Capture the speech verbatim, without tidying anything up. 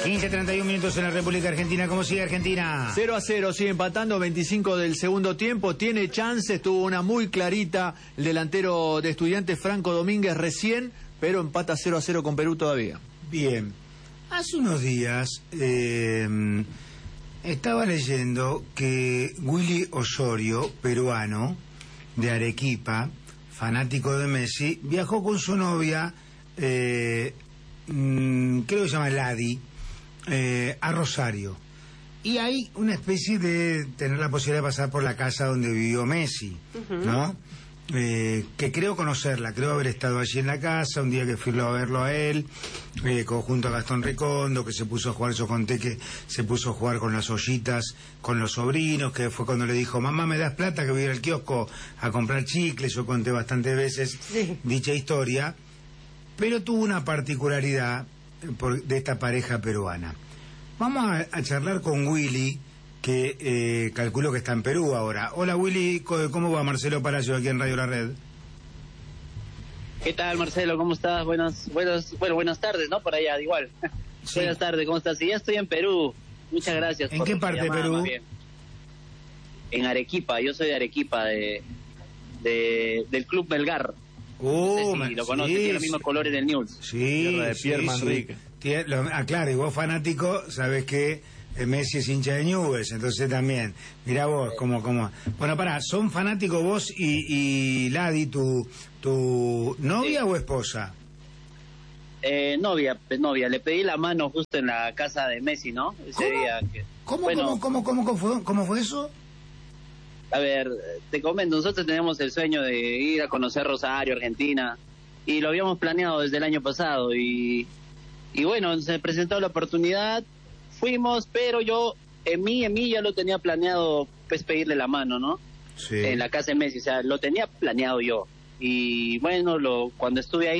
quince treinta y uno minutos en la República Argentina. ¿Cómo sigue Argentina? cero a cero, sigue empatando, veinticinco del segundo tiempo. Tiene chances, tuvo una muy clarita el delantero de Estudiantes, Franco Domínguez, recién, pero empata cero a cero con Perú todavía. Bien. Hace unos días eh, estaba leyendo que Willy Osorio, peruano, de Arequipa, fanático de Messi, viajó con su novia, eh, mmm, creo que se llama Ladi, eh, a Rosario. Y hay una especie de tener la posibilidad de pasar por la casa donde vivió Messi, uh-huh. ¿no? Eh, que creo conocerla, creo haber estado allí en la casa, un día que fui a verlo a él, eh, junto a Gastón Recondo, que se puso a jugar, yo conté que se puso a jugar con las ollitas, con los sobrinos, que fue cuando le dijo, mamá, ¿me das plata que voy a ir al kiosco a comprar chicles? Yo conté bastantes veces sí. dicha historia, pero tuvo una particularidad por, de esta pareja peruana. Vamos a, a charlar con Willy, que eh, calculo que está en Perú ahora. Hola Willy, ¿cómo va? Marcelo Palacio aquí en Radio La Red. ¿Qué tal, Marcelo? ¿Cómo estás? Buenas, buenos, bueno, buenas tardes, ¿no? Por allá, igual. Sí. Buenas tardes, ¿cómo estás? Sí, ya estoy en Perú. Muchas gracias. ¿En por qué parte de Perú? En Arequipa, yo soy de Arequipa, de, de del Club Melgar. Oh, no sé si lo conoces, sí, tiene los mismos colores del News. Sí, Tierra de Pierre sí, Manrique. Sí. Ah, claro, y vos fanático, sabés que Messi es hincha de Newell's, entonces también, mirá vos, como, como... Bueno, pará, ¿son fanáticos vos y, y Ladi, tu, tu novia sí. o esposa? Eh, novia, novia, le pedí la mano justo en la casa de Messi, ¿no? Ese ¿Cómo? día que... ¿Cómo, bueno, cómo, cómo, cómo, cómo, fue, cómo fue eso? A ver, te comento, nosotros tenemos el sueño de ir a conocer Rosario, Argentina, y lo habíamos planeado desde el año pasado, y, y bueno, se presentó la oportunidad. Fuimos, pero yo, en mí, en mí ya lo tenía planeado, pues, pedirle la mano, ¿no? Sí. En la casa de Messi, o sea, lo tenía planeado yo. Y bueno, lo cuando estuve ahí